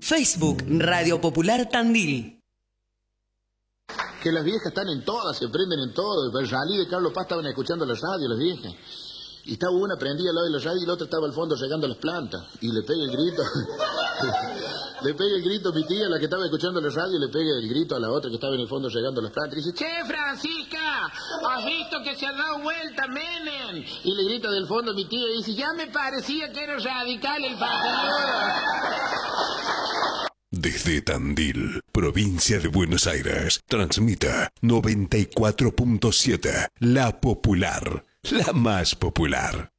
Facebook Radio Popular Tandil. Que las viejas están en todas, se prenden en todo. El rally de Carlos Paz estaban escuchando la radio, las viejas. Y estaba una prendida al lado de la radio y la otra estaba al fondo regando las plantas. Y le pega el grito. Le pega el grito mi tía, la que estaba escuchando la radio, le pega el grito a la otra que estaba en el fondo regando las plantas. Y dice, che, Francisca, ¿has visto que se ha dado vuelta Menem? Y le grita del fondo mi tía y dice, ya me parecía que era radical el partido. Desde Tandil, provincia de Buenos Aires, transmita 94.7, La Popular, la más popular.